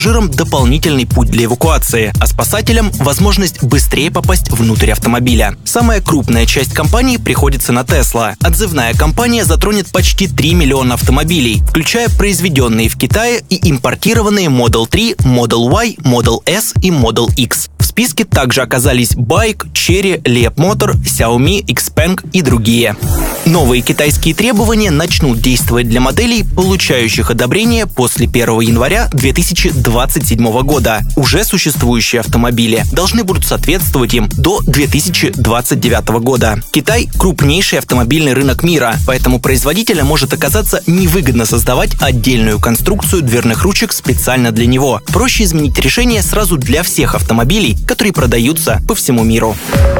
пассажирам дополнительный путь для эвакуации, а спасателям – возможность быстрее попасть внутрь автомобиля. Самая крупная часть компании приходится на Tesla. Отзывная компания затронет почти 3 миллиона автомобилей, включая произведенные в Китае и импортированные Model 3, Model Y, Model S и Model X. В списке также оказались BAIC, Chery, Leapmotor, Xiaomi, Xpeng и другие. Новые китайские требования начнут действовать для моделей, получающих одобрение после 1 января 2027 года. Уже существующие автомобили должны будут соответствовать им до 2029 года. Китай – крупнейший автомобильный рынок мира, поэтому производителям может оказаться невыгодно создавать отдельную конструкцию дверных ручек специально для него. Проще изменить решение сразу для всех автомобилей, которые продаются по всему миру.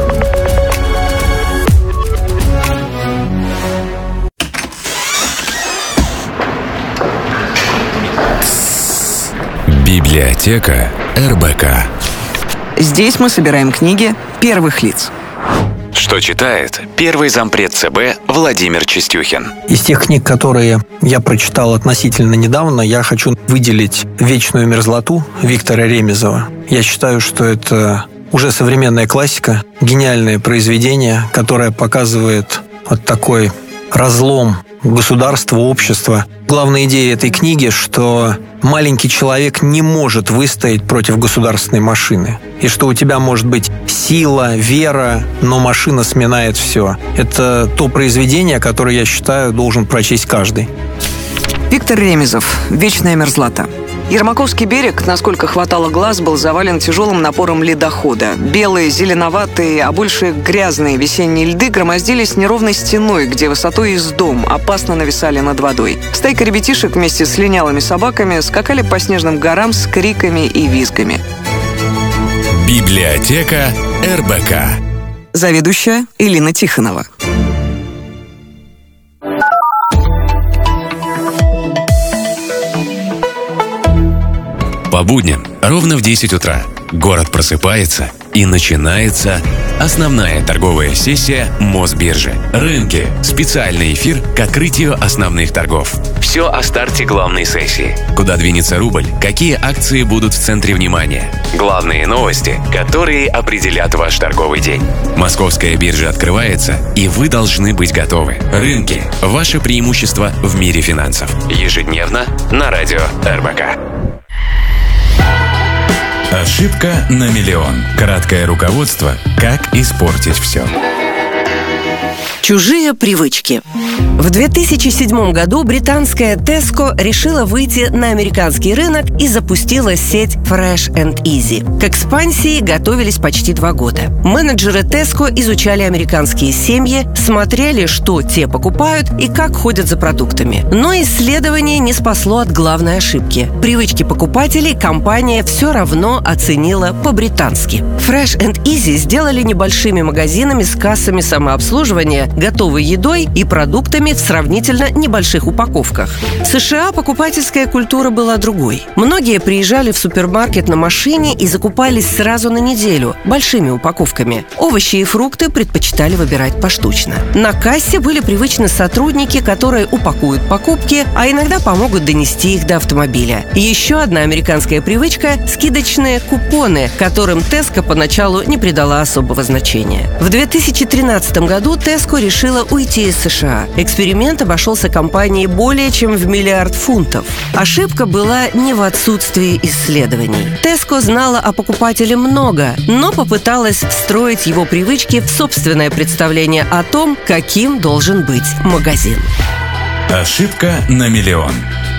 Библиотека РБК. Здесь мы собираем книги первых лиц. Что читает первый зампред ЦБ Владимир Чистюхин. Из тех книг, которые я прочитал относительно недавно, я хочу выделить «Вечную мерзлоту» Виктора Ремезова. Я считаю, что это уже современная классика, гениальное произведение, которое показывает вот такой разлом государства, общества. Главная идея этой книги, что маленький человек не может выстоять против государственной машины. И что у тебя может быть сила, вера, но машина сминает все. Это то произведение, которое, я считаю, должен прочесть каждый. Виктор Ремезов. «Вечная мерзлота». Ермаковский берег, насколько хватало глаз, был завален тяжелым напором ледохода. Белые, зеленоватые, а больше грязные весенние льды громоздились неровной стеной, где высотой из дом опасно нависали над водой. Стайка ребятишек вместе с линялыми собаками скакали по снежным горам с криками и визгами. Библиотека РБК. Заведующая Элина Тихонова. По будням ровно в 10 утра город просыпается и начинается основная торговая сессия Мосбиржи. Рынки. Специальный эфир к открытию основных торгов. Все о старте главной сессии. Куда двинется рубль, какие акции будут в центре внимания. Главные новости, которые определят ваш торговый день. Московская биржа открывается, и вы должны быть готовы. Рынки. Ваше преимущество в мире финансов. Ежедневно на радио РБК. Ошибка на миллион. Краткое руководство «Как испортить все». Чужие привычки. В 2007 году британская Tesco решила выйти на американский рынок и запустила сеть Fresh and Easy. К экспансии готовились почти 2 года. Менеджеры Tesco изучали американские семьи, смотрели, что те покупают и как ходят за продуктами. Но исследование не спасло от главной ошибки. Привычки покупателей компания все равно оценила по-британски. Fresh and Easy сделали небольшими магазинами с кассами самообслуживания, готовой едой и продуктами в сравнительно небольших упаковках. В США покупательская культура была другой. Многие приезжали в супермаркет на машине и закупались сразу на неделю, большими упаковками. Овощи и фрукты предпочитали выбирать поштучно. На кассе были привычны сотрудники, которые упакуют покупки, а иногда помогут донести их до автомобиля. Еще одна американская привычка – скидочные купоны, которым Tesco поначалу не придала особого значения. В 2013 году Tesco решила уйти из США. Эксперимент обошелся компании более чем в $1 миллиард. Ошибка была не в отсутствии исследований. Tesco знала о покупателе много, но попыталась встроить его привычки в собственное представление о том, каким должен быть магазин. Ошибка на миллион.